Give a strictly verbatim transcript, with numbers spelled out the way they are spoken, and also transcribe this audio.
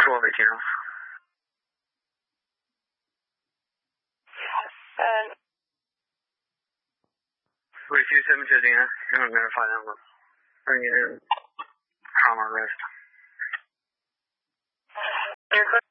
twelve eighteen. And forty-two seventeen, I'm going to verify that we're bringing in trauma arrest. you're